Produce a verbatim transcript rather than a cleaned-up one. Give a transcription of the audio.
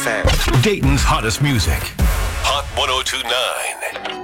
F M. Dayton's hottest music. Hot ten twenty-nine.